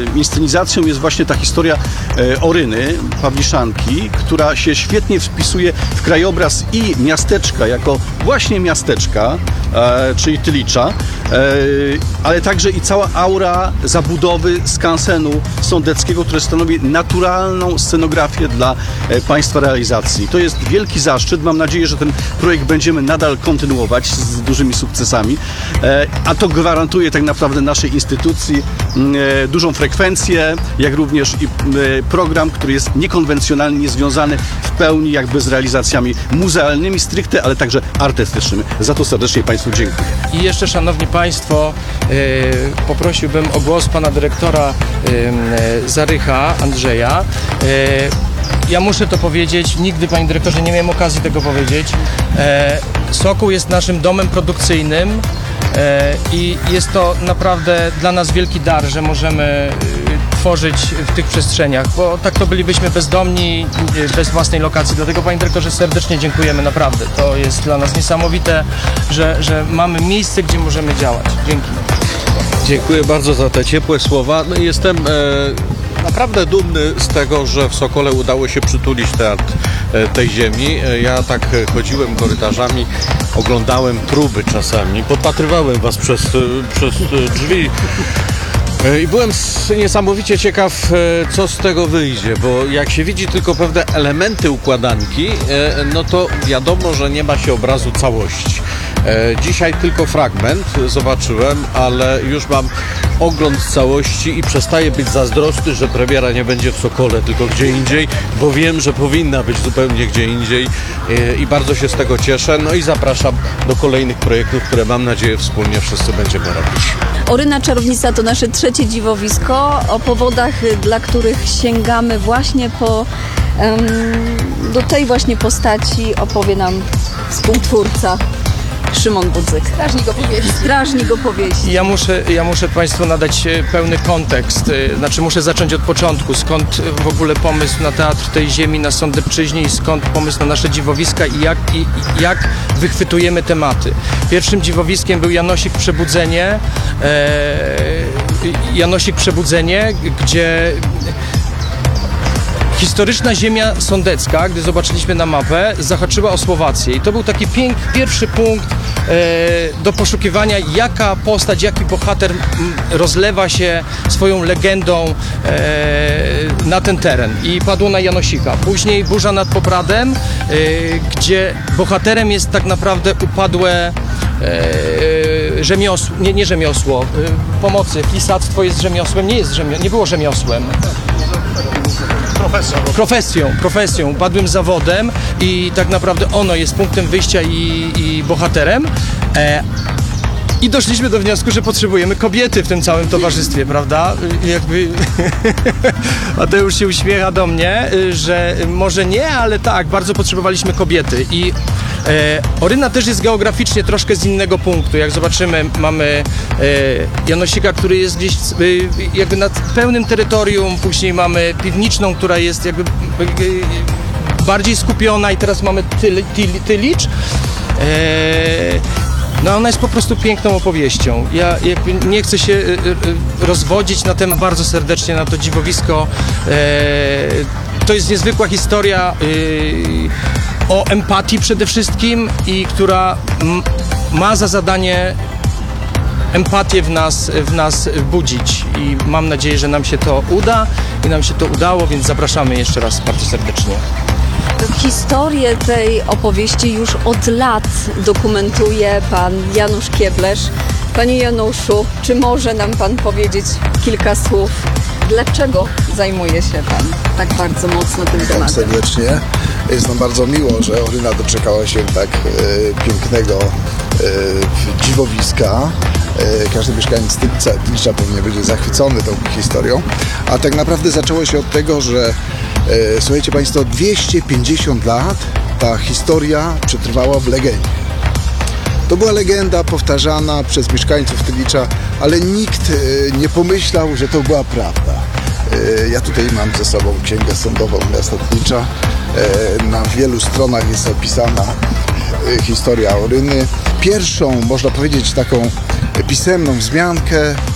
inscenizacją jest właśnie ta historia Oryny, Pawliszanki, która się świetnie wpisuje w krajobraz i miasteczka jako właśnie miasteczka, czyli Tylicza, ale także i cała aura zabudowy skansenu sądeckiego, które stanowi naturalną scenografię dla Państwa realizacji. To jest wielki zaszczyt. Mam nadzieję, że ten projekt będziemy nadal kontynuować z dużymi sukcesami, a to gwarantuje tak naprawdę naszej instytucji dużą frekwencję, jak również i program, który jest niekonwencjonalny, niezwiązany w pełni jakby z realizacjami muzealnymi stricte, ale także artystycznymi. Za to serdecznie Państwu dziękuję. I jeszcze, szanowni Państwo, poprosiłbym o głos pana dyrektora Zarycha, Andrzeja. Ja muszę to powiedzieć, nigdy, panie dyrektorze, nie miałem okazji tego powiedzieć. Sokół jest naszym domem produkcyjnym i jest to naprawdę dla nas wielki dar, że możemy tworzyć w tych przestrzeniach, bo tak to bylibyśmy bezdomni, bez własnej lokacji. Dlatego, panie dyrektorze, serdecznie dziękujemy, naprawdę. To jest dla nas niesamowite, że mamy miejsce, gdzie możemy działać. Dzięki. Dziękuję bardzo za te ciepłe słowa. No i jestem naprawdę dumny z tego, że w Sokole udało się przytulić teatr tej ziemi. Ja tak chodziłem korytarzami, oglądałem próby czasami, podpatrywałem was przez drzwi. I byłem niesamowicie ciekaw, co z tego wyjdzie, bo jak się widzi tylko pewne elementy układanki, no to wiadomo, że nie ma się obrazu całości. Dzisiaj tylko fragment zobaczyłem, ale już mam ogląd całości i przestaję być zazdrosny, że premiera nie będzie w Sokole, tylko gdzie indziej, bo wiem, że powinna być zupełnie gdzie indziej i bardzo się z tego cieszę. No i zapraszam do kolejnych projektów, które mam nadzieję wspólnie wszyscy będziemy robić. Oryna Czarownica to nasze trzecie dziwowisko, o powodach, dla których sięgamy właśnie do tej właśnie postaci opowie nam współtwórca Szymon Budzyk. Strażnik opowieści. Ja muszę Państwu nadać pełny kontekst, znaczy muszę zacząć od początku, skąd w ogóle pomysł na Teatr tej Ziemi na Sądecczyźnie i skąd pomysł na nasze dziwowiska i jak wychwytujemy tematy. Pierwszym dziwowiskiem był Janosik Przebudzenie, gdzie historyczna ziemia sądecka, gdy zobaczyliśmy na mapę, zahaczyła o Słowację. I to był taki pierwszy punkt do poszukiwania, jaka postać, jaki bohater rozlewa się swoją legendą na ten teren. I padło na Janosika. Później Burza nad Popradem, gdzie bohaterem jest tak naprawdę upadłe rzemiosło, nie rzemiosło, pomocy. Pisactwo jest rzemiosłem, nie było rzemiosłem. Profesją, upadłym zawodem i tak naprawdę ono jest punktem wyjścia i bohaterem. I doszliśmy do wniosku, że potrzebujemy kobiety w tym całym towarzystwie, prawda? Jakby Mateusz się uśmiecha do mnie, że może nie, ale tak, bardzo potrzebowaliśmy kobiety. I Oryna też jest geograficznie troszkę z innego punktu. Jak zobaczymy, mamy Janosika, który jest gdzieś jakby nad pełnym terytorium, później mamy Piwniczną, która jest jakby bardziej skupiona i teraz mamy Tylicz. No ona jest po prostu piękną opowieścią. Ja jakby nie chcę się rozwodzić na temat, bardzo serdecznie na to dziwowisko. To jest niezwykła historia o empatii przede wszystkim i która ma za zadanie empatię w nas budzić i mam nadzieję, że nam się to uda i nam się to udało, więc zapraszamy jeszcze raz bardzo serdecznie. Historię tej opowieści już od lat dokumentuje pan Janusz Kieblesz. Panie Januszu, czy może nam pan powiedzieć kilka słów? Dlaczego zajmuje się pan tak bardzo mocno tym tematem? Serdecznie. Jest nam bardzo miło, że Oryna doczekała się tak pięknego dziwowiska. Każdy mieszkaniec Tylicza pewnie będzie zachwycony tą historią. A tak naprawdę zaczęło się od tego, że słuchajcie Państwo, 250 lat ta historia przetrwała w legendzie. To była legenda powtarzana przez mieszkańców Tylicza, ale nikt nie pomyślał, że to była prawda. Ja tutaj mam ze sobą księgę sądową miasta Tylicza. Na wielu stronach jest opisana historia Oryny. Pierwszą, można powiedzieć, taką pisemną wzmiankę